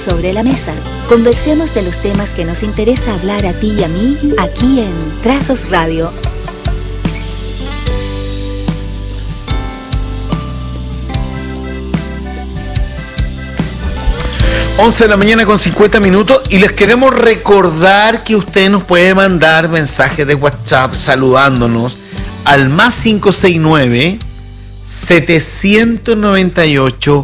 sobre la mesa. Conversemos de los temas que nos interesa hablar a ti y a mí, aquí en Trazos Radio. Once de la mañana con 50 minutos y les queremos recordar que usted nos puede mandar mensajes de WhatsApp saludándonos al más 569 798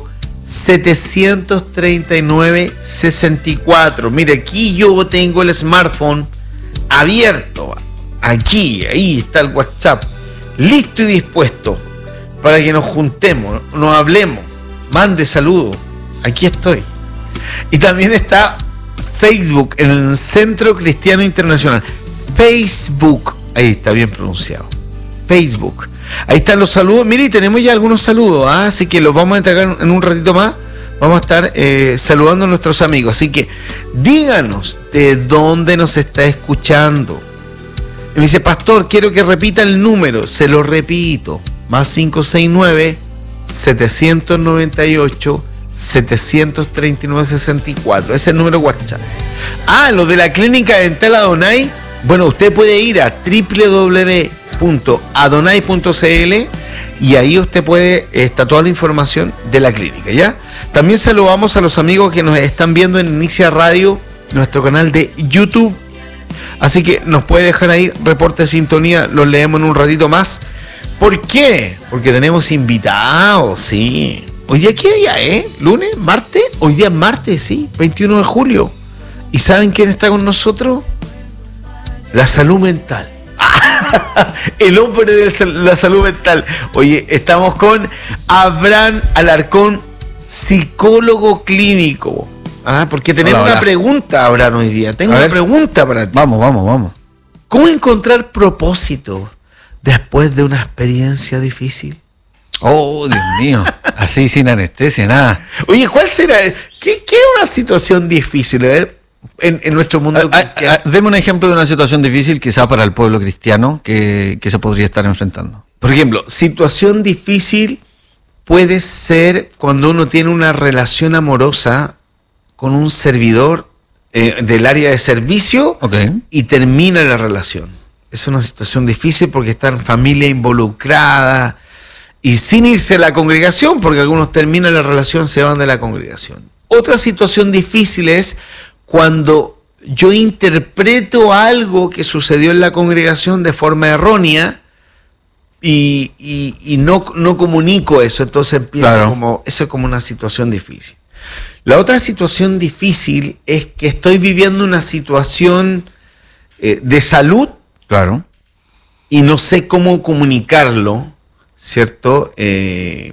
739 64. Mire, aquí yo tengo el smartphone abierto. Aquí, ahí está el WhatsApp, listo y dispuesto para que nos juntemos, nos hablemos, mande saludos. Aquí estoy. Y también está Facebook, en el Centro Cristiano Internacional. Facebook, ahí está bien pronunciado. Facebook. Ahí están los saludos. Mire, y tenemos ya algunos saludos, así que los vamos a entregar en un ratito más. Vamos a estar saludando a nuestros amigos. Así que díganos de dónde nos está escuchando. Y me dice, pastor, quiero que repita el número. Se lo repito. Más 569 798 739 64. Ese es el número WhatsApp. Lo de la clínica dental Adonai. Bueno, usted puede ir a www.adonai.cl y ahí usted puede, está toda la información de la clínica, ¿ya? También saludamos a los amigos que nos están viendo en Inicia Radio, nuestro canal de YouTube. Así que nos puede dejar ahí reporte de sintonía, los leemos en un ratito más. ¿Por qué? Porque tenemos invitados, sí. Hoy día, ¿qué día es? ¿Lunes? ¿Martes? Hoy día es martes, sí, 21 de julio. ¿Y saben quién está con nosotros? La salud mental. El hombre de la salud mental. Oye, estamos con Abraham Alarcón, psicólogo clínico. Porque tenemos una pregunta, Abraham, hoy día. Tengo una pregunta para ti. Vamos. ¿Cómo encontrar propósito después de una experiencia difícil? Oh, Dios mío. Así sin anestesia, nada. Oye, ¿cuál será? ¿Qué es una situación difícil? A ver, en nuestro mundo cristiano. Deme un ejemplo de una situación difícil, quizá para el pueblo cristiano, que se podría estar enfrentando. Por ejemplo, situación difícil puede ser cuando uno tiene una relación amorosa con un servidor del área de servicio, y termina la relación. Es una situación difícil porque está en familia involucrada y sin irse a la congregación, porque algunos terminan la relación, se van de la congregación. Otra situación difícil es cuando yo interpreto algo que sucedió en la congregación de forma errónea y no comunico eso, entonces empiezo eso es como una situación difícil. La otra situación difícil es que estoy viviendo una situación de salud, y no sé cómo comunicarlo, ¿cierto? Y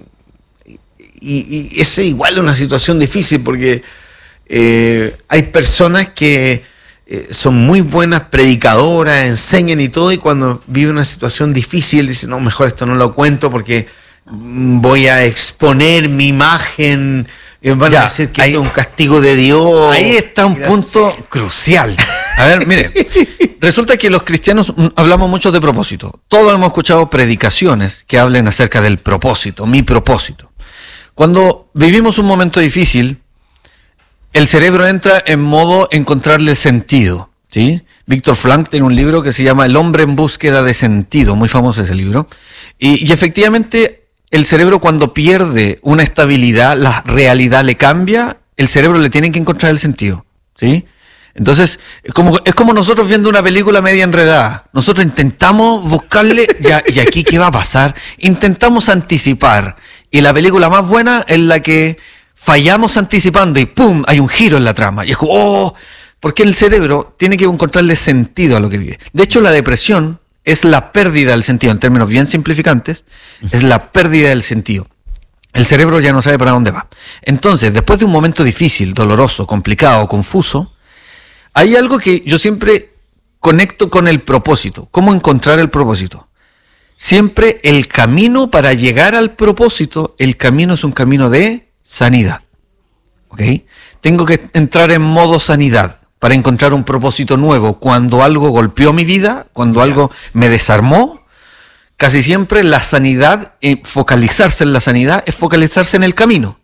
es igual una situación difícil porque hay personas que son muy buenas predicadoras, enseñan y todo, y cuando viven una situación difícil dicen, no, mejor esto no lo cuento porque voy a exponer mi imagen, van a decir que es un castigo de Dios. Ahí está un punto crucial. A ver, mire, resulta que los cristianos hablamos mucho de propósito. Todos hemos escuchado predicaciones que hablen acerca del propósito, mi propósito. Cuando vivimos un momento difícil, el cerebro entra en modo encontrarle sentido, ¿sí? Víctor Frank tiene un libro que se llama El hombre en búsqueda de sentido, muy famoso ese libro. Y efectivamente, el cerebro cuando pierde una estabilidad, la realidad le cambia, el cerebro le tiene que encontrar el sentido, ¿sí? Entonces, es como nosotros viendo una película media enredada. Nosotros intentamos buscarle, ¿y aquí qué va a pasar? Intentamos anticipar. Y la película más buena es la que fallamos anticipando y ¡pum! Hay un giro en la trama. Y es como, ¡oh! Porque el cerebro tiene que encontrarle sentido a lo que vive. De hecho, la depresión es la pérdida del sentido, en términos bien simplificantes, es la pérdida del sentido. El cerebro ya no sabe para dónde va. Entonces, después de un momento difícil, doloroso, complicado, confuso, hay algo que yo siempre conecto con el propósito. ¿Cómo encontrar el propósito? Siempre el camino para llegar al propósito, el camino es un camino de sanidad. ¿Ok? Tengo que entrar en modo sanidad para encontrar un propósito nuevo. Cuando algo golpeó mi vida, cuando algo me desarmó, casi siempre la sanidad, focalizarse en la sanidad, es focalizarse en el camino.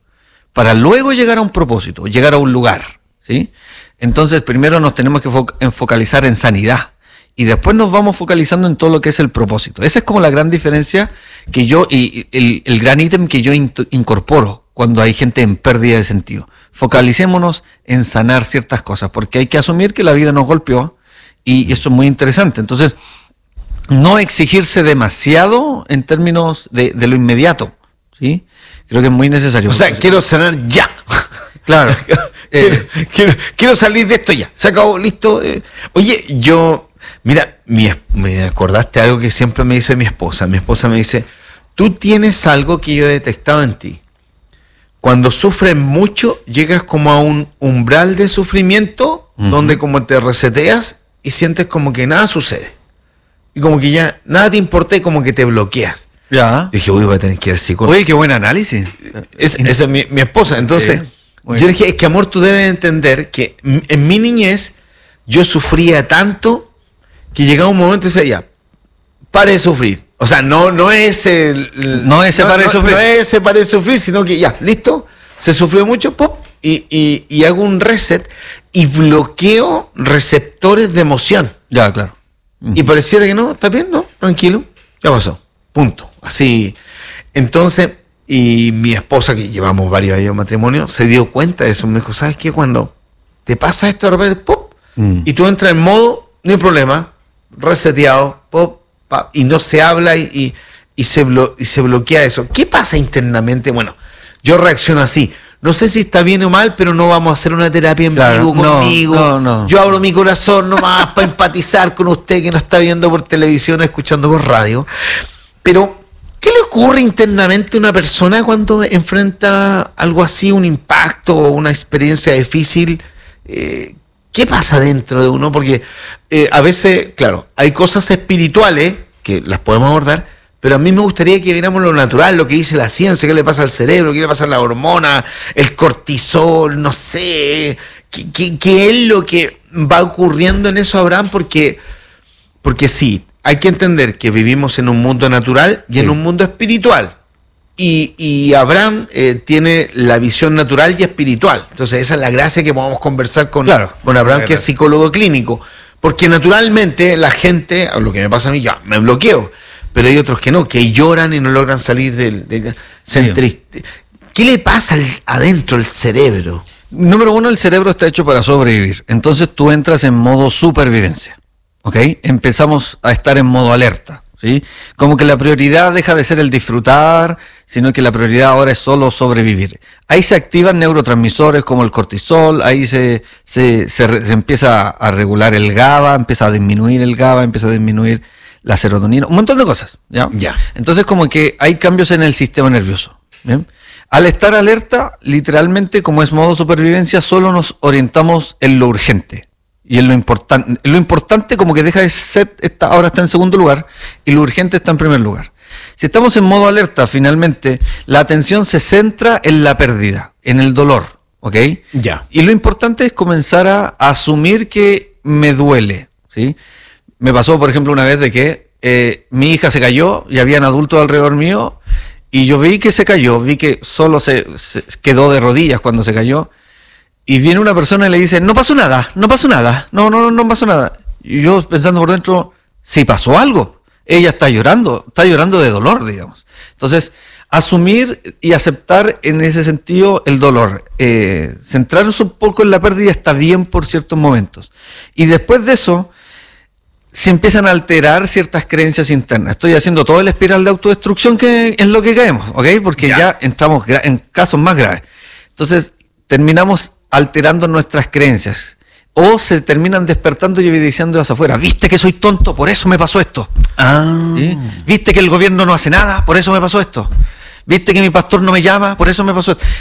para luego llegar a un propósito, llegar a un lugar, ¿sí? Entonces, primero nos tenemos que focalizar en sanidad y después nos vamos focalizando en todo lo que es el propósito. Esa es como la gran diferencia que yo, y el gran ítem que yo incorporo cuando hay gente en pérdida de sentido. Focalicémonos en sanar ciertas cosas, porque hay que asumir que la vida nos golpeó y esto es muy interesante. Entonces, no exigirse demasiado en términos de lo inmediato, ¿sí? Creo que es muy necesario. O sea, quiero sanar ya. Claro. Quiero salir de esto ya. Se acabó, listo. Oye, mira, me acordaste algo que siempre me dice mi esposa. Mi esposa me dice, tú tienes algo que yo he detectado en ti. Cuando sufres mucho, llegas como a un umbral de sufrimiento, donde como te reseteas y sientes como que nada sucede. Y como que ya nada te importa y como que te bloqueas. Ya. Dije, uy, voy a tener que ir al psicólogo. Oye, qué buen análisis. Esa es mi esposa. Entonces, yo dije, es que amor, tú debes entender que en mi niñez yo sufría tanto que llegaba un momento y decía, ya, pare de sufrir. O sea, no es pare de sufrir, sino que ya, listo, se sufrió mucho, pop, y hago un reset y bloqueo receptores de emoción. Ya, claro. Y pareciera que no, está bien, no, tranquilo, ya pasó, punto. Así. Entonces, y mi esposa, que llevamos varios años de matrimonio, se dio cuenta de eso. Me dijo, ¿sabes qué? Cuando te pasa esto de repente, pop, y tú entras en modo, no hay problema, reseteado, pop, y no se habla y se bloquea eso. ¿Qué pasa internamente? Bueno, yo reacciono así. No sé si está bien o mal, pero no vamos a hacer una terapia en vivo conmigo. No. Yo abro mi corazón nomás para empatizar con usted que nos está viendo por televisión, escuchando por radio. Pero, ¿qué le ocurre internamente a una persona cuando enfrenta algo así, un impacto o una experiencia difícil? ¿Qué pasa dentro de uno? Porque a veces, claro, hay cosas espirituales que las podemos abordar, pero a mí me gustaría que viéramos lo natural, lo que dice la ciencia, qué le pasa al cerebro, qué le pasa a la hormona, el cortisol, no sé, qué es lo que va ocurriendo en eso, Abraham, porque sí, hay que entender que vivimos en un mundo natural y en un mundo espiritual. Y Abraham tiene la visión natural y espiritual. Entonces esa es la gracia que podamos conversar con Abraham, que es psicólogo clínico. Porque naturalmente la gente, lo que me pasa a mí, ya me bloqueo. Pero hay otros que no, que lloran y no logran salir triste. ¿Qué le pasa adentro al cerebro? Número uno, el cerebro está hecho para sobrevivir. Entonces tú entras en modo supervivencia. ¿Ok? Empezamos a estar en modo alerta. ¿Sí? Como que la prioridad deja de ser el disfrutar, sino que la prioridad ahora es solo sobrevivir. Ahí se activan neurotransmisores como el cortisol, ahí se empieza a regular el GABA, empieza a disminuir el GABA, empieza a disminuir la serotonina, un montón de cosas. ¿Ya? Entonces como que hay cambios en el sistema nervioso. ¿Bien? Al estar alerta, literalmente como es modo supervivencia, solo nos orientamos en lo urgente. Y en lo importante como que deja de ser, ahora está en segundo lugar, y lo urgente está en primer lugar. Si estamos en modo alerta, finalmente, la atención se centra en la pérdida, en el dolor, ¿ok? Ya. Y lo importante es comenzar a asumir que me duele, ¿sí? Me pasó, por ejemplo, una vez de que mi hija se cayó y habían adultos alrededor mío, y yo vi que se cayó, vi que solo se quedó de rodillas cuando se cayó. Y viene una persona y le dice, no pasó nada, no pasó nada. Y yo pensando por dentro, sí pasó algo. Ella está llorando de dolor, digamos. Entonces, asumir y aceptar en ese sentido el dolor. Centrarnos un poco en la pérdida está bien por ciertos momentos. Y después de eso, se empiezan a alterar ciertas creencias internas. Estoy haciendo todo el espiral de autodestrucción que es lo que caemos, ¿ok? Porque ya entramos en casos más graves. Entonces, terminamos alterando nuestras creencias o se terminan despertando y evidenciando hacia afuera. ¿Viste que soy tonto? Por eso me pasó esto. ¿Sí? ¿Viste que el gobierno no hace nada? Por eso me pasó esto. ¿Viste que mi pastor no me llama? Por eso me pasó esto.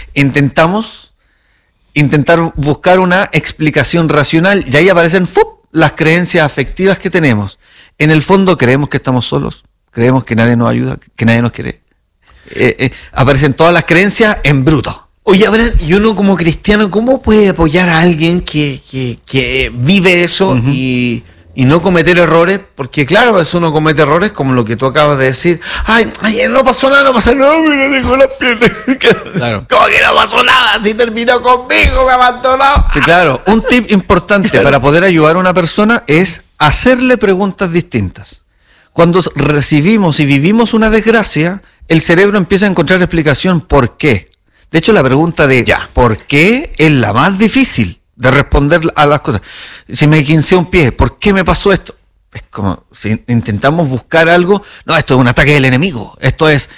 Intentar buscar una explicación racional y ahí aparecen las creencias afectivas que tenemos. En el fondo creemos que estamos solos, creemos que nadie nos ayuda, que nadie nos quiere. Aparecen todas las creencias en bruto. Oye, Abraham, y uno como cristiano, ¿cómo puede apoyar a alguien que vive eso y y no cometer errores, porque claro, a veces uno comete errores como lo que tú acabas de decir. Ay, no pasó nada, mira, dejó las piernas. Claro. ¿Cómo que no pasó nada? Si terminó conmigo, me abandonó. Sí, claro. Un tip importante para poder ayudar a una persona es hacerle preguntas distintas. Cuando recibimos y vivimos una desgracia, el cerebro empieza a encontrar explicación por qué. De hecho, la pregunta de ¿por qué? Es la más difícil de responder a las cosas. Si me quincé un pie, ¿por qué me pasó esto? Es como si intentamos buscar algo. No, esto es un ataque del enemigo. Esto es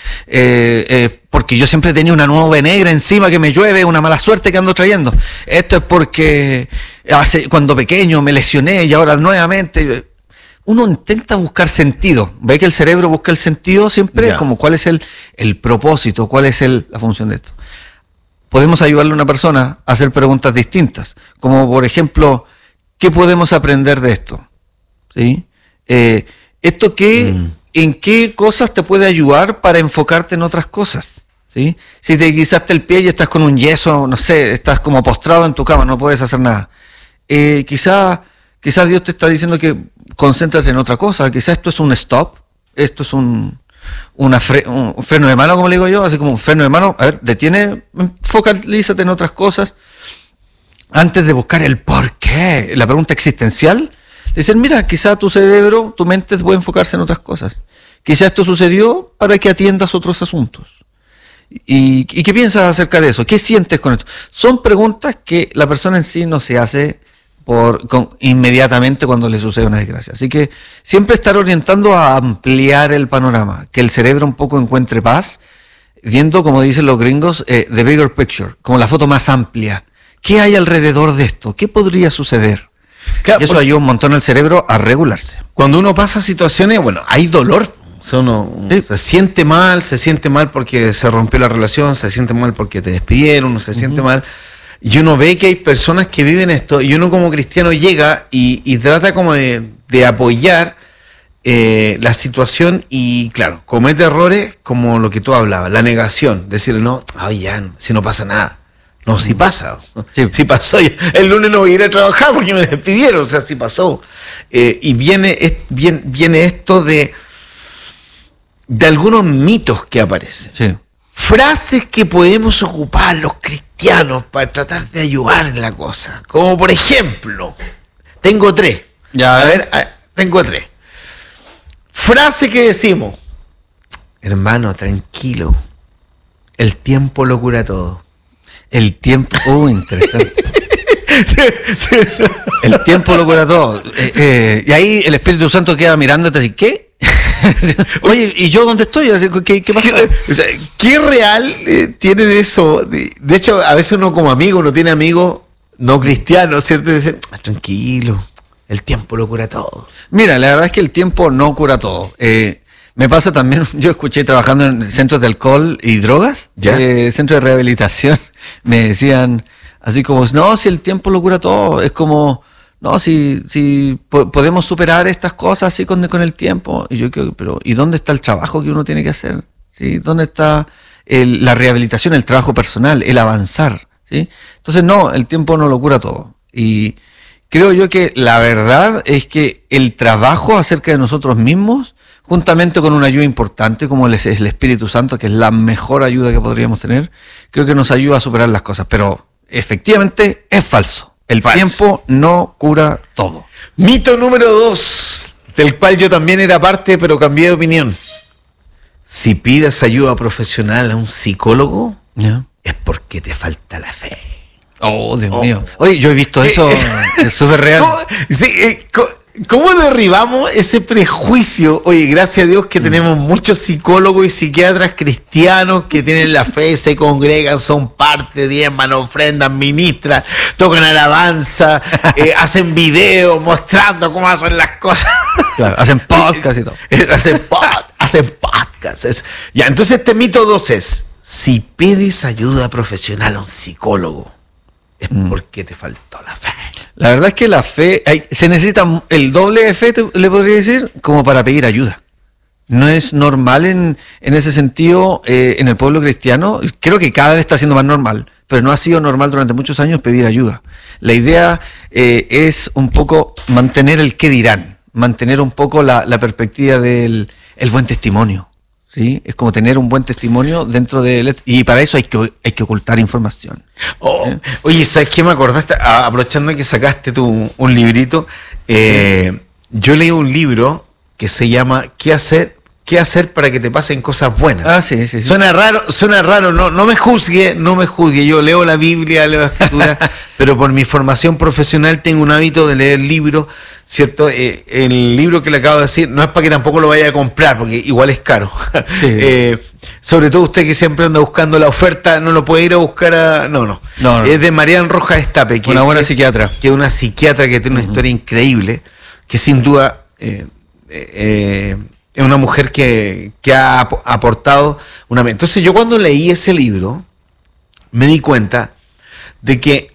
porque yo siempre tenía una nube negra encima que me llueve, una mala suerte que ando trayendo. Esto es porque cuando pequeño me lesioné y ahora nuevamente. Uno intenta buscar sentido. Ve que el cerebro busca el sentido siempre, como cuál es el propósito, cuál es la función de esto. Podemos ayudarle a una persona a hacer preguntas distintas, como por ejemplo, ¿qué podemos aprender de esto? ¿Sí? ¿Esto qué, en qué cosas te puede ayudar para enfocarte en otras cosas? ¿Sí? Si te guisaste el pie y estás con un yeso, no sé, estás como postrado en tu cama, no puedes hacer nada. Quizás Dios te está diciendo que concéntrate en otra cosa. Quizás esto es un stop, esto es un freno de mano, como le digo yo, así como un freno de mano. A ver, detiene, focalízate en otras cosas antes de buscar el por qué, la pregunta existencial. Dicen, mira, quizás tu cerebro, tu mente puede enfocarse en otras cosas. Quizás esto sucedió para que atiendas otros asuntos. ¿Y qué piensas acerca de eso? ¿Qué sientes con esto? Son preguntas que la persona en sí no se hace inmediatamente cuando le sucede una desgracia. Así que siempre estar orientando a ampliar el panorama, que el cerebro un poco encuentre paz, viendo, como dicen los gringos, the bigger picture, como la foto más amplia. ¿Qué hay alrededor de esto? ¿Qué podría suceder? Claro, y eso ayuda un montón al cerebro a regularse. Cuando uno pasa situaciones, bueno, hay dolor. O sea, uno se siente mal porque se rompió la relación, se siente mal porque te despidieron, uno se siente mal. Y uno ve que hay personas que viven esto, y uno como cristiano llega y trata como de apoyar la situación, y claro, comete errores como lo que tú hablabas, la negación, decirle, no, si no pasa nada. No, sí pasa. Sí pasó. El lunes no voy a ir a trabajar porque me despidieron, o sea, sí pasó. Y viene esto de algunos mitos que aparecen. Sí. Frases que podemos ocupar los cristianos para tratar de ayudar en la cosa. Como por ejemplo, tengo 3. Tengo 3. Frase que decimos: hermano, tranquilo, el tiempo lo cura todo. El tiempo, interesante. Sí. El tiempo lo cura todo. Y ahí el Espíritu Santo queda mirándote así, ¿qué? Oye, ¿y yo dónde estoy? ¿Qué pasa? O sea, ¿qué real tiene de eso? De hecho, a veces uno como amigo, uno tiene amigos no cristianos, ¿cierto? Y dice, tranquilo, el tiempo lo cura todo. Mira, la verdad es que el tiempo no cura todo. Me pasa también, yo escuché trabajando en centros de alcohol y drogas, centros de rehabilitación, me decían así como, no, si el tiempo lo cura todo, es como, no, si podemos superar estas cosas así con el tiempo. Y yo creo, pero ¿y dónde está el trabajo que uno tiene que hacer? ¿Sí? ¿Dónde está la rehabilitación, el trabajo personal, el avanzar? ¿Sí? Entonces no, el tiempo no lo cura todo. Y creo yo que la verdad es que el trabajo acerca de nosotros mismos, juntamente con una ayuda importante como es el Espíritu Santo, que es la mejor ayuda que podríamos tener, creo que nos ayuda a superar las cosas. Pero efectivamente es falso. El tiempo no cura todo. Mito número 2, del cual yo también era parte, pero cambié de opinión. Si pides ayuda profesional a un psicólogo, es porque te falta la fe. Oh, Dios mío. Oye, yo he visto eso, es súper real. ¿Cómo derribamos ese prejuicio? Oye, gracias a Dios que tenemos muchos psicólogos y psiquiatras cristianos que tienen la fe, se congregan, son parte, diezman, ofrendan, ministran, tocan alabanza, hacen videos mostrando cómo hacen las cosas. Claro, hacen podcast y todo. Hacen podcast. Ya, entonces este mito 2 es, si pides ayuda profesional a un psicólogo, es porque te faltó la fe. La verdad es que la fe, se necesita el doble de fe, le podría decir, como para pedir ayuda. No es normal en ese sentido en el pueblo cristiano. Creo que cada vez está siendo más normal, pero no ha sido normal durante muchos años pedir ayuda. La idea es un poco mantener el qué dirán, mantener un poco la perspectiva del el buen testimonio. ¿Sí? Es como tener un buen testimonio dentro de... Y para eso hay que ocultar información. Oye, ¿sabes qué me acordaste? Aprovechando que sacaste un librito, yo leí un libro que se llama ¿Qué hacer para que te pasen cosas buenas? Ah, sí. Suena raro, no me juzgue, yo leo la Biblia, leo la Escritura, pero por mi formación profesional tengo un hábito de leer libros, ¿cierto? El libro que le acabo de decir no es para que tampoco lo vaya a comprar, porque igual es caro. Sí. Sobre todo usted que siempre anda buscando la oferta, no lo puede ir a buscar a... No. Es de Marian Rojas Estape, una buena psiquiatra. Que es una psiquiatra que tiene una historia increíble, que sin duda... es una mujer que ha aportado una... Entonces yo cuando leí ese libro me di cuenta de que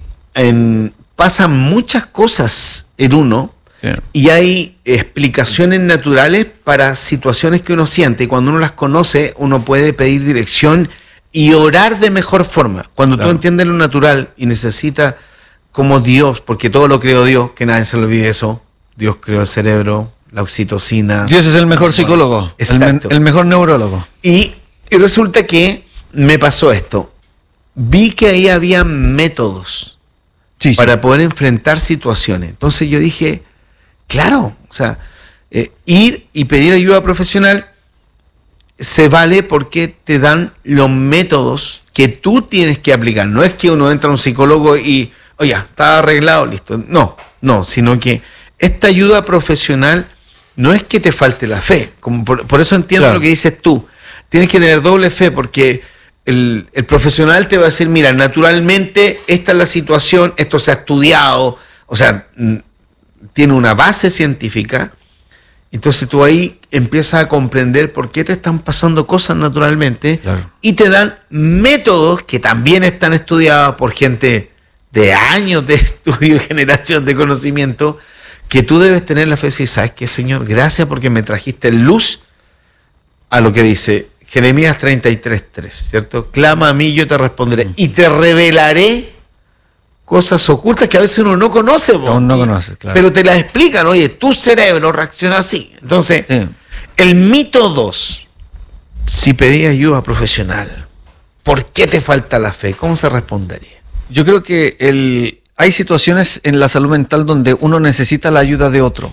pasan muchas cosas en uno, sí, y hay explicaciones naturales para situaciones que uno siente, y cuando uno las conoce uno puede pedir dirección y orar de mejor forma. Cuando tú entiendes lo natural y necesitas como Dios, porque todo lo creó Dios, que nadie se le olvide eso, Dios creó el cerebro, la oxitocina. Dios es el mejor psicólogo, el mejor neurólogo. Y resulta que me pasó esto. Vi que ahí había métodos para poder enfrentar situaciones. Entonces yo dije, claro, o sea, ir y pedir ayuda profesional se vale porque te dan los métodos que tú tienes que aplicar. No es que uno entra a un psicólogo y, oye, está arreglado, listo. No, sino que esta ayuda profesional no es que te falte la fe, como por eso entiendo lo que dices tú. Tienes que tener doble fe, porque el profesional te va a decir, mira, naturalmente esta es la situación, esto se ha estudiado, o sea, tiene una base científica. Entonces tú ahí empiezas a comprender por qué te están pasando cosas naturalmente, y te dan métodos que también están estudiados por gente de años de estudio y generación de conocimiento, que tú debes tener la fe y sabes que, Señor, gracias porque me trajiste luz a lo que dice Jeremías 33:3, ¿cierto? Clama a mí, yo te responderé y te revelaré cosas ocultas que a veces uno no conoce. Aún no conoce, claro. Pero te las explican, oye, tu cerebro reacciona así. Entonces, el mito 2, si pedí ayuda profesional, ¿por qué te falta la fe? ¿Cómo se respondería? Yo creo que hay situaciones en la salud mental donde uno necesita la ayuda de otro.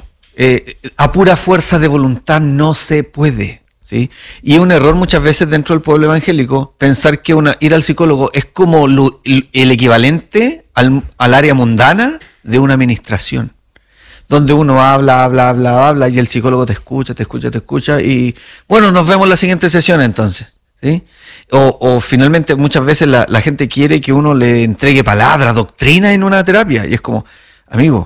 A pura fuerza de voluntad no se puede, ¿sí? Y es un error muchas veces dentro del pueblo evangélico pensar que ir al psicólogo es como el equivalente al área mundana de una administración, donde uno habla y el psicólogo te escucha y bueno, nos vemos en la siguiente sesión entonces, ¿sí? O finalmente muchas veces la gente quiere que uno le entregue palabras, doctrina en una terapia, y es como, amigo,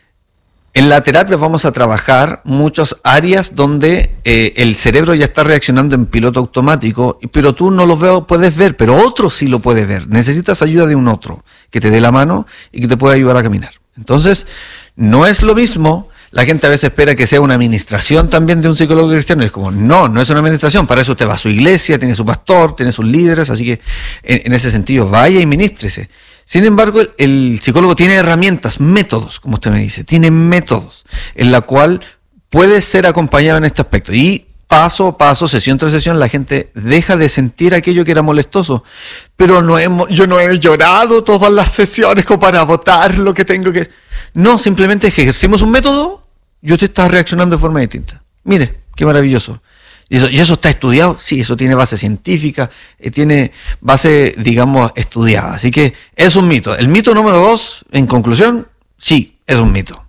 en la terapia vamos a trabajar muchas áreas donde el cerebro ya está reaccionando en piloto automático, pero tú no lo puedes ver, pero otro sí lo puede ver. Necesitas ayuda de un otro que te dé la mano y que te pueda ayudar a caminar. Entonces, no es lo mismo. La gente a veces espera que sea una administración también de un psicólogo cristiano. Y es como, no es una administración. Para eso usted va a su iglesia, tiene su pastor, tiene sus líderes. Así que en ese sentido, vaya y ministrese. Sin embargo, el psicólogo tiene herramientas, métodos, como usted me dice. Tiene métodos en la cual puede ser acompañado en este aspecto. Y paso a paso, sesión tras sesión, la gente deja de sentir aquello que era molestoso. Pero yo no he llorado todas las sesiones como para votar lo que tengo que... No, simplemente es que ejercimos un método y usted está reaccionando de forma distinta. Mire, qué maravilloso. ¿Y eso está estudiado? Sí, eso tiene base científica, tiene base, digamos, estudiada. Así que es un mito. El mito número 2, en conclusión, sí, es un mito.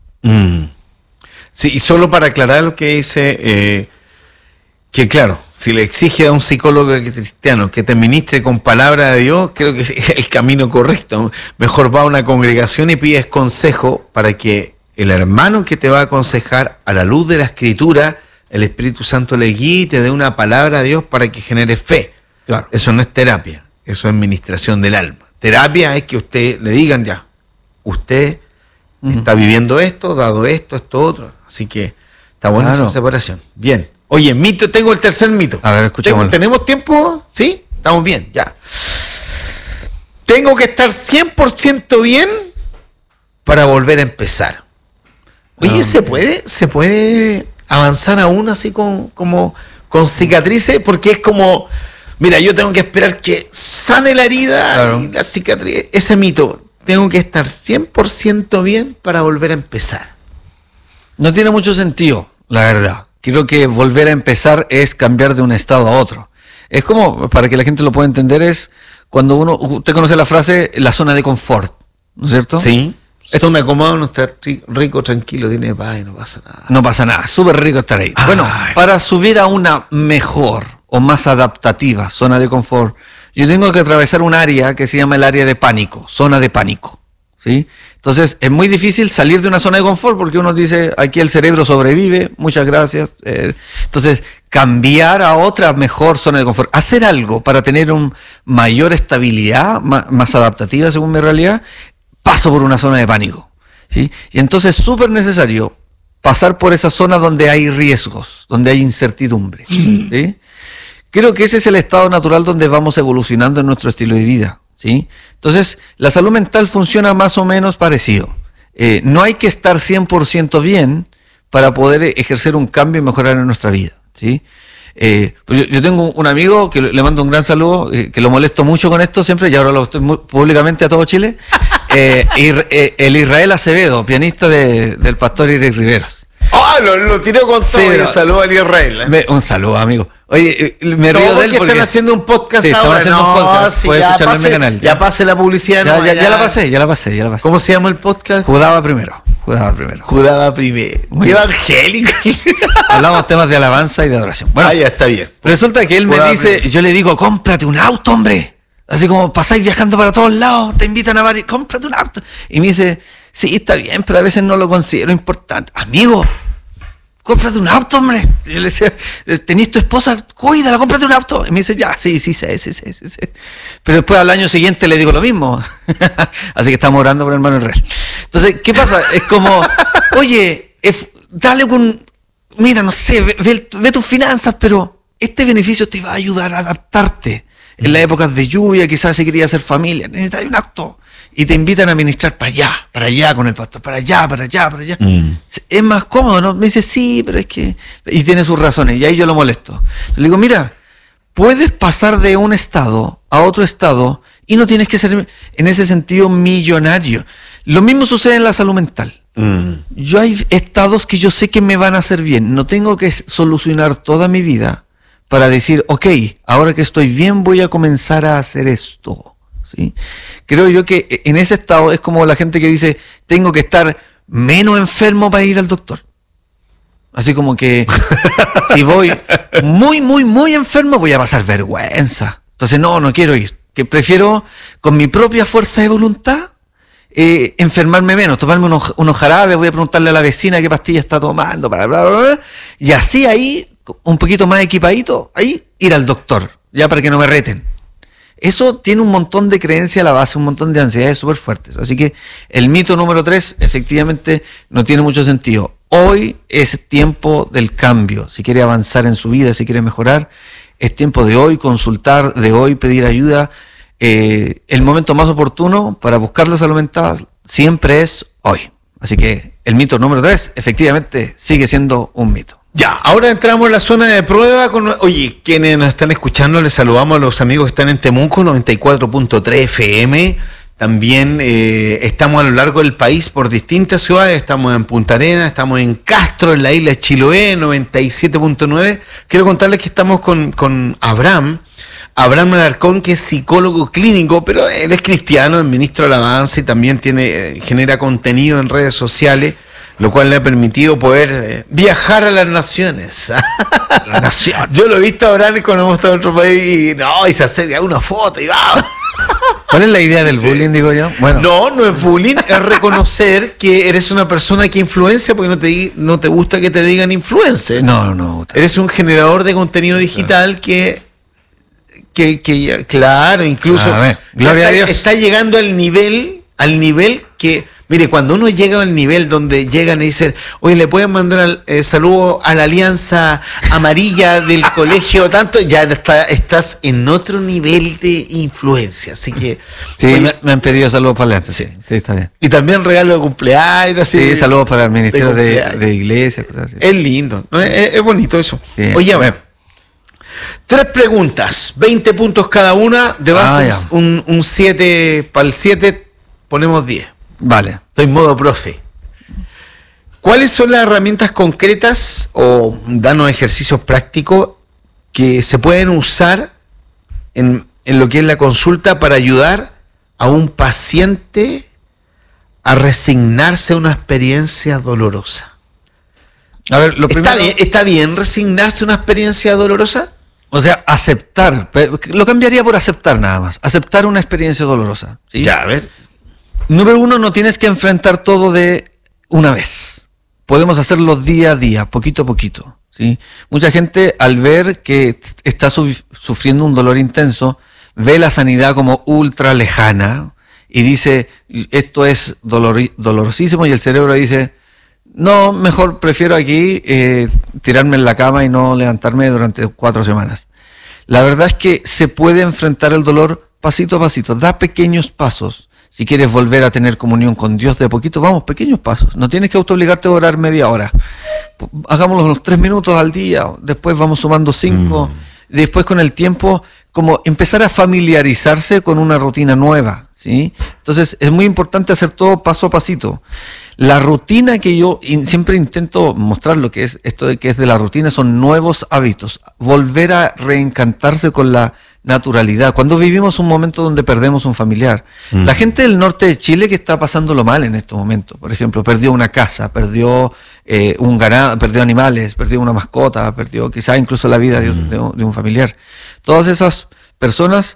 Sí, y solo para aclarar lo que dice, que claro, si le exige a un psicólogo cristiano que te ministre con palabra de Dios, creo que es el camino correcto. Mejor va a una congregación y pides consejo para que el hermano que te va a aconsejar a la luz de la Escritura, el Espíritu Santo le guíe y te dé una palabra de Dios para que genere fe. Claro. Eso no es terapia, eso es administración del alma. Terapia es que usted le digan ya, usted está viviendo esto, dado esto, esto otro. Así que está buena esa separación. Bien. Oye, mito, tengo el tercer mito. A ver, escuchémoslo. ¿Tenemos tiempo? ¿Sí? Estamos bien, ya. Tengo que estar 100% bien para volver a empezar. Oye, ¿se puede avanzar aún así con cicatrices? Porque es como, mira, yo tengo que esperar que sane la herida, claro, y la cicatriz. Ese mito, tengo que estar 100% bien para volver a empezar. No tiene mucho sentido, la verdad. Creo que volver a empezar es cambiar de un estado a otro. Es como, para que la gente lo pueda entender, es cuando usted conoce la frase, la zona de confort, ¿no es cierto? Sí. Esto me acomoda, uno está rico, tranquilo, tiene paz y no pasa nada. No pasa nada, súper rico estar ahí. Ay. Bueno, para subir a una mejor o más adaptativa zona de confort, yo tengo que atravesar un área que se llama el área de pánico, zona de pánico, ¿sí? Entonces, es muy difícil salir de una zona de confort porque uno dice, aquí el cerebro sobrevive, muchas gracias. Entonces, cambiar a otra mejor zona de confort, hacer algo para tener una mayor estabilidad, más adaptativa según mi realidad, paso por una zona de pánico, ¿sí? Y entonces es súper necesario pasar por esa zona donde hay riesgos, donde hay incertidumbre, ¿sí? Creo que ese es el estado natural donde vamos evolucionando en nuestro estilo de vida, ¿sí? Entonces, la salud mental funciona más o menos parecido. No hay que estar 100% bien para poder ejercer un cambio y mejorar en nuestra vida, ¿sí? Yo tengo un amigo que le mando un gran saludo, que lo molesto mucho con esto siempre, y ahora lo estoy públicamente a todo Chile. El Israel Acevedo, pianista del pastor Eric Riveros. Lo tiró con todo. Sí, un saludo al Israel. Un saludo, amigo. Oye, me río de él porque están haciendo un podcast, sí, ahora. Haciendo un podcast. Puedes escucharlo en mi canal. Ya pase la publicidad. Ya la pasé. ¿Cómo se llama el podcast? Judaba primero. Qué evangélico. Hablamos temas de alabanza y de adoración. Bueno, ya está bien. Resulta que él me dice, yo le digo, cómprate un auto, hombre. Así como pasáis viajando para todos lados, te invitan a varios, cómprate un auto. Y me dice, sí, está bien, pero a veces no lo considero importante. Amigo, cómprate un auto, hombre. Y yo le decía, ¿tenés tu esposa? Cuídala, cómprate un auto. Y me dice, ya, sí. Pero después al año siguiente le digo lo mismo. Así que estamos orando por el hermano Israel. Entonces, ¿qué pasa? Es como, oye, dale mira, no sé, ve tus finanzas, pero este beneficio te va a ayudar a adaptarte. En las épocas de lluvia, quizás si querías hacer familia, necesitas un acto. Y te invitan a ministrar para allá con el pastor, para allá. Es más cómodo, ¿no? Me dice, sí, pero es que... Y tiene sus razones, y ahí yo lo molesto. Le digo, mira, puedes pasar de un estado a otro estado y no tienes que ser, en ese sentido, millonario. Lo mismo sucede en la salud mental. Yo hay estados que yo sé que me van a hacer bien. No tengo que solucionar toda mi vida para decir, ok, ahora que estoy bien voy a comenzar a hacer esto, ¿sí? Creo yo que en ese estado es como la gente que dice, tengo que estar menos enfermo para ir al doctor. Así como que si voy muy enfermo voy a pasar vergüenza. Entonces no quiero ir. Que prefiero con mi propia fuerza de voluntad enfermarme menos, tomarme unos jarabes, voy a preguntarle a la vecina qué pastilla está tomando, bla, y así ahí, un poquito más equipadito, ahí ir al doctor, ya para que no me reten. Eso tiene un montón de creencia a la base, un montón de ansiedades súper fuertes. Así que el mito número 3 efectivamente no tiene mucho sentido. Hoy es tiempo del cambio. Si quiere avanzar en su vida, si quiere mejorar, es tiempo de hoy consultar, de hoy pedir ayuda. El momento más oportuno para buscar la salud mental siempre es hoy. Así que el mito número 3 efectivamente sigue siendo un mito. Ya, ahora entramos en la zona de prueba. Oye, quienes nos están escuchando, les saludamos a los amigos que están en Temuco, 94.3 FM. También estamos a lo largo del país por distintas ciudades. Estamos en Punta Arenas, estamos en Castro, en la isla de Chiloé, 97.9. Quiero contarles que estamos con Abraham Alarcón, que es psicólogo clínico, pero él es cristiano, es ministro de alabanza y también genera contenido en redes sociales, lo cual le ha permitido poder viajar a las naciones. La nación. Yo lo he visto a Abraham cuando hemos estado en otro país y se acerca una foto y va. ¿Cuál es la idea del bullying, digo yo? Bueno. No es bullying, es reconocer que eres una persona que influencia porque no te gusta que te digan influencer. No. Eres un generador de contenido digital que claro, incluso gloria a Dios. Está llegando al nivel que Mire, cuando uno llega al nivel donde llegan y dicen, oye, le pueden mandar saludo a la Alianza Amarilla del colegio, tanto, ya estás en otro nivel de influencia. Así que. Sí, oye, me han pedido saludos para la Alianza. Sí, está bien. Y también regalo de cumpleaños. Así, sí, saludos para el Ministerio de Iglesia, cosas así. Es lindo, ¿no? Es bonito eso. Sí, oye, a ver. 3 preguntas, 20 puntos cada una, de base un 7, para el 7 ponemos 10. Vale. Estoy en modo profe. ¿Cuáles son las herramientas concretas o danos ejercicios prácticos que se pueden usar en lo que es la consulta para ayudar a un paciente a resignarse a una experiencia dolorosa? A ver, lo primero... ¿Está bien resignarse a una experiencia dolorosa? O sea, aceptar, lo cambiaría por aceptar nada más, aceptar una experiencia dolorosa. ¿Sí? Ya, a ver. Número 1, no tienes que enfrentar todo de una vez. Podemos hacerlo día a día, poquito a poquito. ¿Sí? Mucha gente, al ver que está sufriendo un dolor intenso, ve la sanidad como ultra lejana y dice, esto es dolorosísimo, y el cerebro dice, no, mejor prefiero aquí tirarme en la cama y no levantarme durante 4 semanas. La verdad es que se puede enfrentar el dolor pasito a pasito, da pequeños pasos. Si quieres volver a tener comunión con Dios de a poquito, vamos, pequeños pasos. No tienes que autoobligarte a orar media hora. Hagámoslo los 3 minutos al día, después vamos sumando 5. Después, con el tiempo, como empezar a familiarizarse con una rutina nueva, ¿sí? Entonces, es muy importante hacer todo paso a pasito. La rutina que yo siempre intento mostrar, lo que es esto de que es de la rutina, son nuevos hábitos. Volver a reencantarse con la naturalidad. Cuando vivimos un momento donde perdemos un familiar. La gente del norte de Chile que está pasándolo mal en estos momentos, por ejemplo, perdió una casa, perdió un ganado, perdió animales, perdió una mascota, perdió quizás incluso la vida de un familiar. Todas esas personas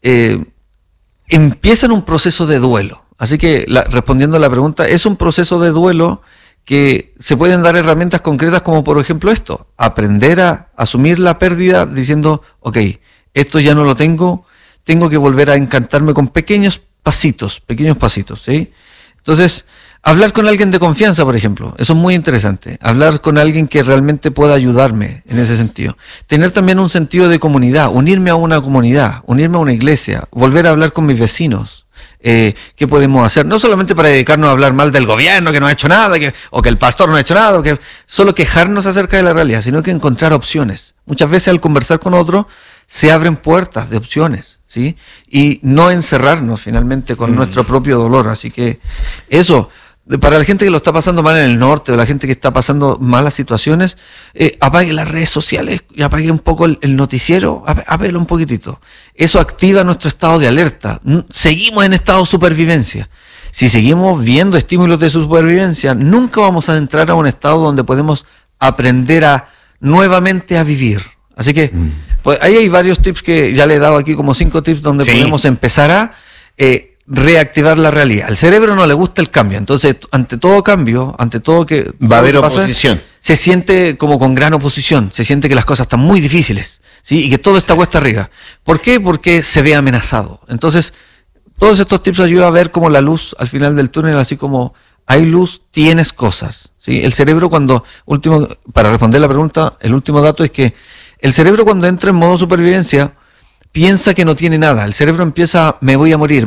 empiezan un proceso de duelo. Así que, respondiendo a la pregunta, es un proceso de duelo que se pueden dar herramientas concretas como, por ejemplo, esto. Aprender a asumir la pérdida diciendo, ok, esto ya no lo tengo que volver a encantarme con pequeños pasitos, ¿sí? Entonces, hablar con alguien de confianza, por ejemplo, eso es muy interesante. Hablar con alguien que realmente pueda ayudarme en ese sentido. Tener también un sentido de comunidad, unirme a una comunidad, unirme a una iglesia, volver a hablar con mis vecinos. ¿Qué podemos hacer? No solamente para dedicarnos a hablar mal del gobierno que no ha hecho nada, o que el pastor no ha hecho nada, o que solo quejarnos acerca de la realidad, sino que encontrar opciones. Muchas veces al conversar con otro se abren puertas de opciones, ¿sí? Y no encerrarnos finalmente con nuestro propio dolor. Así que eso, para la gente que lo está pasando mal en el norte, o la gente que está pasando malas situaciones, apague las redes sociales y apague un poco el noticiero, apáguelo un poquitito. Eso activa nuestro estado de alerta. Seguimos en estado de supervivencia. Si seguimos viendo estímulos de supervivencia, nunca vamos a entrar a un estado donde podemos aprender nuevamente a vivir. Así que pues ahí hay varios tips que ya le he dado aquí, como 5 tips donde podemos empezar a reactivar la realidad. Al cerebro no le gusta el cambio, entonces ante todo cambio, ante todo que va a haber oposición. Se siente como con gran oposición, se siente que las cosas están muy difíciles, ¿sí? Y que todo está cuesta arriba. ¿Por qué? Porque se ve amenazado. Entonces, todos estos tips ayudan a ver como la luz al final del túnel, así como hay luz, tienes cosas, ¿sí? El cerebro para responder la pregunta, el último dato es que el cerebro cuando entra en modo supervivencia piensa que no tiene nada. El cerebro empieza, me voy a morir,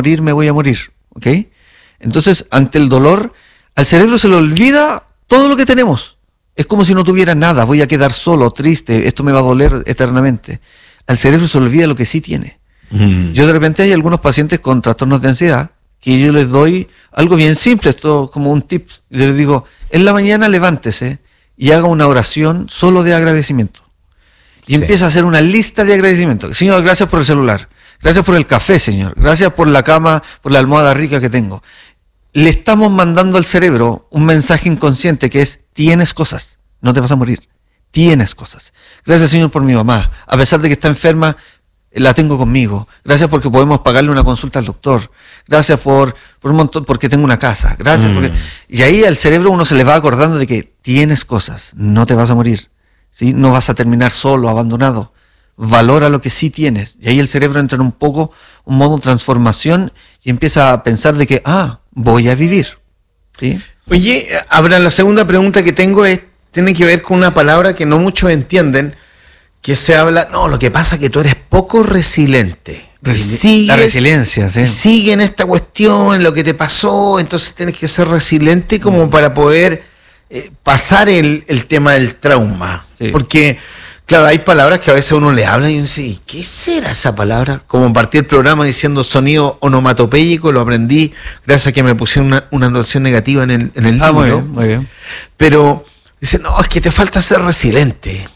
¿ok? Entonces, ante el dolor, al cerebro se le olvida todo lo que tenemos. Es como si no tuviera nada, voy a quedar solo, triste, esto me va a doler eternamente. Al cerebro se le olvida lo que sí tiene. Yo de repente hay algunos pacientes con trastornos de ansiedad que yo les doy algo bien simple, esto como un tip. Les digo, en la mañana levántese y haga una oración solo de agradecimiento. Y empieza a hacer una lista de agradecimientos. Señor, gracias por el celular. Gracias por el café, Señor. Gracias por la cama, por la almohada rica que tengo. Le estamos mandando al cerebro un mensaje inconsciente que es, tienes cosas, no te vas a morir. Tienes cosas. Gracias, Señor, por mi mamá. A pesar de que está enferma, la tengo conmigo. Gracias porque podemos pagarle una consulta al doctor. Gracias por un montón, porque tengo una casa. Gracias porque... Y ahí al cerebro uno se le va acordando de que tienes cosas, no te vas a morir. ¿Sí? No vas a terminar solo, abandonado. Valora lo que sí tienes. Y ahí el cerebro entra en un modo transformación y empieza a pensar de que, voy a vivir. ¿Sí? Oye, Abraham, la segunda pregunta que tengo tiene que ver con una palabra que no muchos entienden, que se habla, no, lo que pasa es que tú eres poco resiliente. La resiliencia, sí. Sigue en esta cuestión, en lo que te pasó, entonces tienes que ser resiliente como para poder pasar el tema del trauma. Sí. Porque, claro, hay palabras que a veces uno le habla y uno dice, ¿y qué será esa palabra? Como partí el programa diciendo sonido onomatopéyico, lo aprendí gracias a que me pusieron una notación negativa en el libro. Muy bien, muy bien. Pero dice, no, es que te falta ser resiliente.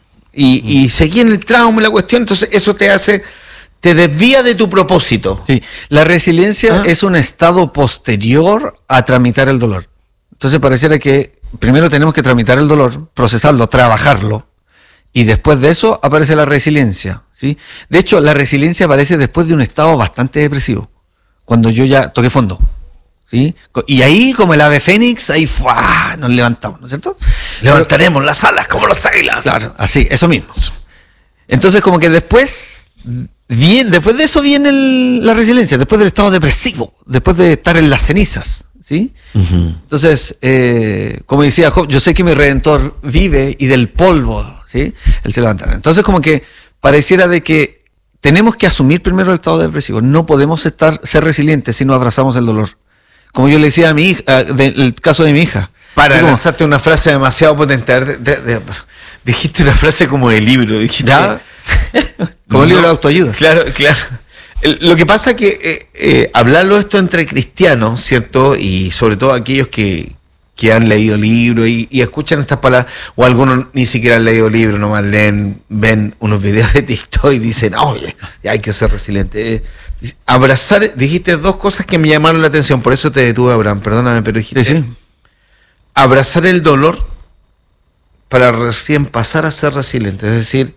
Y seguí en el trauma y la cuestión, entonces eso te desvía de tu propósito. Sí, la resiliencia es un estado posterior a tramitar el dolor. Entonces pareciera que primero tenemos que tramitar el dolor, procesarlo, trabajarlo, y después de eso aparece la resiliencia, ¿sí? De hecho, la resiliencia aparece después de un estado bastante depresivo, cuando yo ya toqué fondo, ¿sí? Y ahí, como el ave fénix, ahí nos levantamos, ¿no es cierto? Levantaremos las alas como las águilas. Claro, así, eso mismo. Entonces, como que después de eso viene la resiliencia, después del estado depresivo, después de estar en las cenizas, ¿sí? Uh-huh. Entonces, como decía Job, yo sé que mi Redentor vive y del polvo, ¿sí? Él se levantará. Entonces, como que pareciera de que tenemos que asumir primero el estado depresivo. No podemos ser resilientes si no abrazamos el dolor. Como yo le decía a mi hija, el caso de mi hija. Para lanzarte una frase demasiado potente. Dijiste una frase como de libro. Dijiste, ¿ya? Como libro de autoayuda. Claro, claro. Lo que pasa es que hablarlo esto entre cristianos, ¿cierto? Y sobre todo aquellos que han leído libros y escuchan estas palabras, o algunos ni siquiera han leído libros, nomás ven unos videos de TikTok y dicen, oye, hay que ser resiliente. Abrazar, dijiste dos cosas que me llamaron la atención, por eso te detuve, Abraham, perdóname, pero dijiste, sí. Abrazar el dolor para recién pasar a ser resiliente, es decir,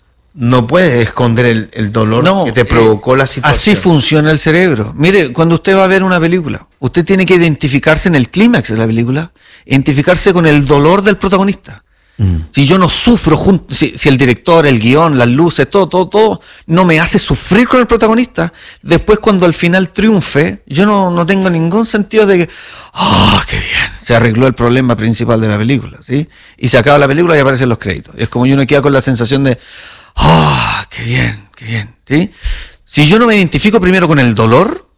no puedes esconder el dolor que te provocó la situación. Así funciona el cerebro. Mire, cuando usted va a ver una película, usted tiene que identificarse en el clímax de la película, identificarse con el dolor del protagonista. Si yo no sufro, si el director, el guión, las luces, todo no me hace sufrir con el protagonista, después cuando al final triunfe, yo no tengo ningún sentido de que, qué bien, se arregló el problema principal de la película, ¿sí? Y se acaba la película y aparecen los créditos. Es como yo me queda con la sensación de, qué bien, ¿sí? Si yo no me identifico primero con el dolor,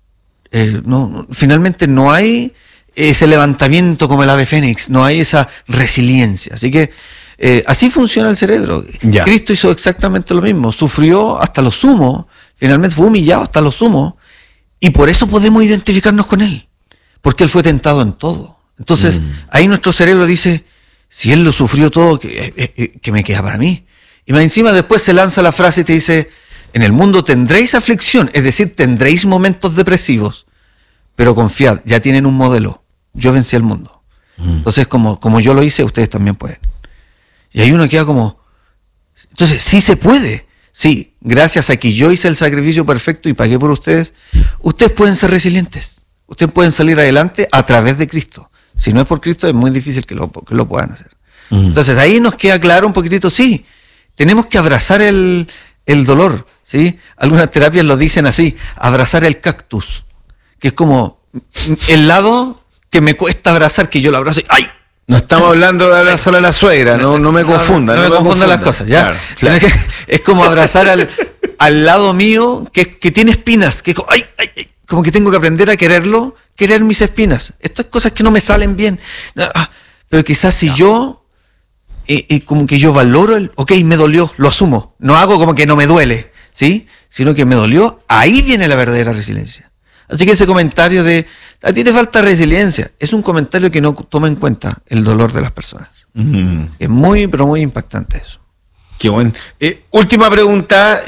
finalmente no hay ese levantamiento como el ave fénix, no hay esa resiliencia. Así que así funciona el cerebro. Ya. Cristo hizo exactamente lo mismo, sufrió hasta lo sumo, finalmente fue humillado hasta lo sumo, y por eso podemos identificarnos con él, porque él fue tentado en todo. Entonces, ahí nuestro cerebro dice, si él lo sufrió todo, ¿qué me queda para mí? Y más encima después se lanza la frase y te dice, en el mundo tendréis aflicción, es decir, tendréis momentos depresivos, pero confiad, ya tienen un modelo. Yo vencí al mundo. Entonces, como yo lo hice, ustedes también pueden. Y ahí uno queda como, entonces, sí se puede. Sí, gracias a que yo hice el sacrificio perfecto y pagué por ustedes, ustedes pueden ser resilientes. Ustedes pueden salir adelante a través de Cristo. Si no es por Cristo, es muy difícil que lo puedan hacer. Entonces, ahí nos queda claro un poquitito, sí, tenemos que abrazar el dolor, ¿sí? Algunas terapias lo dicen así, abrazar el cactus, que es como el lado que me cuesta abrazar, que yo lo abrazo y ¡ay! No estamos hablando de abrazar a la suegra, no me confunda. No me confundan las cosas, ¿ya? Claro. Es como abrazar al lado mío que tiene espinas, que ¡ay! Como que tengo que aprender a quererlo, querer mis espinas. Estas cosas que no me salen bien. Pero quizás si yo, como que yo valoro me dolió, lo asumo. No hago como que no me duele, ¿sí? Sino que me dolió, ahí viene la verdadera resiliencia. Así que ese comentario de, a ti te falta resiliencia, es un comentario que no toma en cuenta el dolor de las personas. Es muy, pero muy impactante eso. Qué bueno. Última pregunta,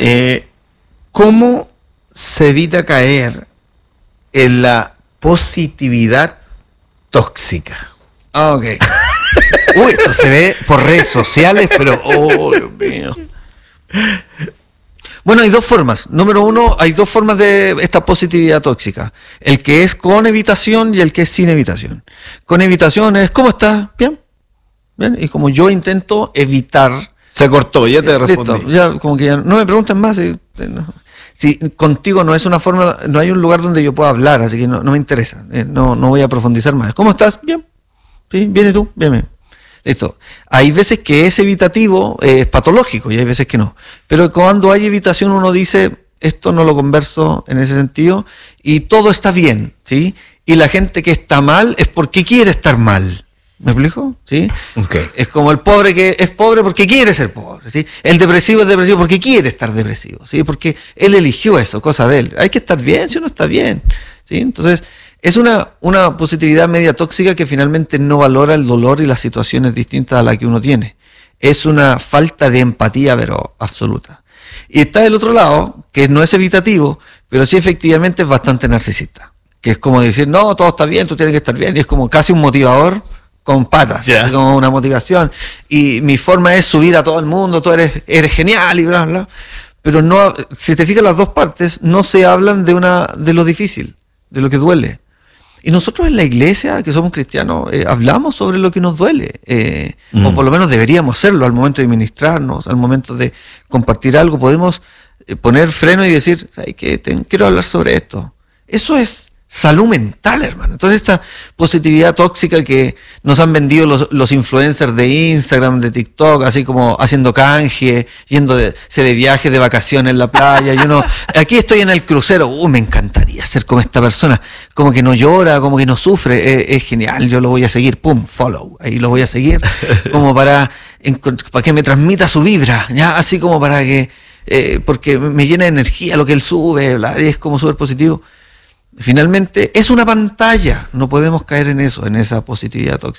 ¿cómo se evita caer en la positividad tóxica? Ok. Uy, esto se ve por redes sociales, pero, Dios mío. Bueno, hay dos formas. Número uno, hay dos formas de esta positividad tóxica. El que es con evitación y el que es sin evitación. Con evitación es, ¿cómo estás? Bien. Bien. Y como yo intento evitar... Se cortó, ya te respondí. Listo, ya como que ya no me preguntan más. si contigo no es una forma, no hay un lugar donde yo pueda hablar, así que no me interesa, no voy a profundizar más. ¿Cómo estás? Bien. ¿Sí? ¿Bien y tú? Bien. Listo. Hay veces que es evitativo, es patológico, y hay veces que no. Pero cuando hay evitación uno dice, esto no lo converso en ese sentido, y todo está bien, ¿sí? Y la gente que está mal es porque quiere estar mal. ¿Me explico? ¿Sí? Okay. Es como el pobre que es pobre porque quiere ser pobre, ¿sí? El depresivo es depresivo porque quiere estar depresivo, ¿sí? Porque él eligió eso, cosa de él. Hay que estar bien si uno está bien, ¿sí? Entonces, es una positividad media tóxica que finalmente no valora el dolor y las situaciones distintas a las que uno tiene. Es una falta de empatía, pero absoluta. Y está del otro lado, que no es evitativo, pero sí efectivamente es bastante narcisista. Que es como decir, no, todo está bien, tú tienes que estar bien. Y es como casi un motivador con patas, yeah. Como una motivación. Y mi forma es subir a todo el mundo, tú eres genial y bla, bla. Pero no, si te fijas las dos partes, no se hablan de lo difícil, de lo que duele. Y nosotros en la iglesia, que somos cristianos, hablamos sobre lo que nos duele, o por lo menos deberíamos hacerlo al momento de ministrarnos, al momento de compartir algo, podemos poner freno y decir, ¿sabes qué? Quiero hablar sobre esto. Eso es salud mental, hermano. Entonces esta positividad tóxica que nos han vendido los influencers de Instagram, de TikTok, así como haciendo canje, yéndose de viaje, de vacaciones en la playa, y uno, aquí estoy en el crucero, me encantaría ser como esta persona, como que no llora, como que no sufre, es genial, yo lo voy a seguir, pum, follow, ahí lo voy a seguir, como para que me transmita su vibra, ya, así como para que, porque me llena de energía lo que él sube, bla, y es como súper positivo. Finalmente, es una pantalla, no podemos caer en eso, en esa positividad tóxica.